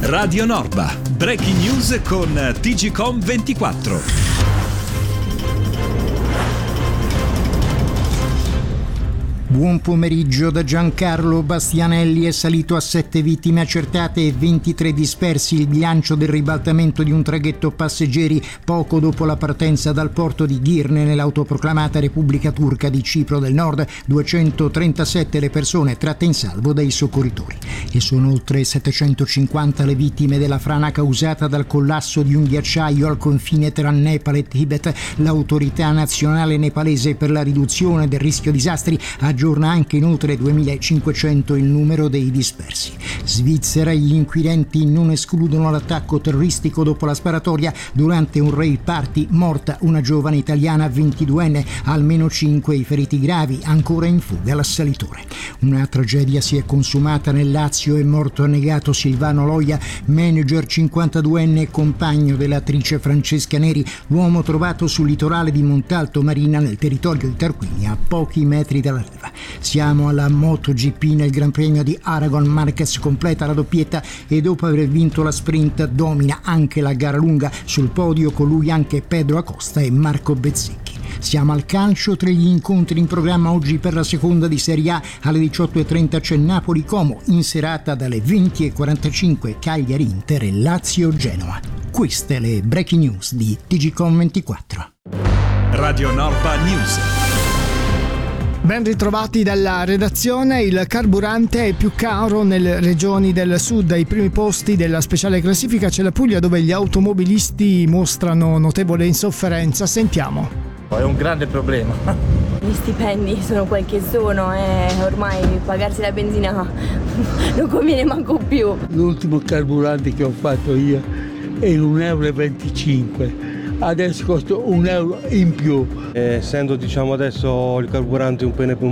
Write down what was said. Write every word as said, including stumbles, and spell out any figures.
Radio Norba, breaking news con T G Com ventiquattro. Buon pomeriggio da Giancarlo Bastianelli. È salito a sette vittime accertate e ventitré dispersi il bilancio del ribaltamento di un traghetto passeggeri poco dopo la partenza dal porto di Girne nell'autoproclamata Repubblica Turca di Cipro del Nord. duecentotrentasette le persone tratte in salvo dai soccorritori. E sono oltre settecentocinquanta le vittime della frana causata dal collasso di un ghiacciaio al confine tra Nepal e Tibet. L'autorità nazionale nepalese per la riduzione del rischio disastri aggiorna anche in oltre duemilacinquecento il numero dei dispersi. Svizzera, gli inquirenti non escludono l'attacco terroristico dopo la sparatoria durante un rave party. Morta una giovane italiana ventiduenne, almeno cinque i feriti gravi, ancora in fuga l'assalitore. Una tragedia si è consumata nel Lazio, è morto annegato Silvano Loia, manager cinquantaduenne e compagno dell'attrice Francesca Neri, l'uomo trovato sul litorale di Montalto Marina nel territorio di Tarquinia a pochi metri dalla riva. Siamo alla MotoGP. Nel Gran Premio di Aragon Marquez completa la doppietta e dopo aver vinto la sprint domina anche la gara lunga. Sul podio con lui anche Pedro Acosta e Marco Bezzecchi. Siamo al calcio. Tra gli incontri in programma oggi per la seconda di Serie A alle diciotto e trenta c'è Napoli-Como, in serata dalle venti e quarantacinque Cagliari-Inter e Lazio-Genoa. Queste le breaking news di T G Com ventiquattro. Radio Norba News. Ben ritrovati dalla redazione. Il carburante è più caro nelle regioni del sud. Ai primi posti della speciale classifica c'è la Puglia, dove gli automobilisti mostrano notevole insofferenza. Sentiamo. È un grande problema. Gli stipendi sono quel che sono e ormai pagarsi la benzina non conviene manco più. L'ultimo carburante che ho fatto io è un euro e venticinque, adesso costa un euro in più. Essendo diciamo adesso il carburante un po'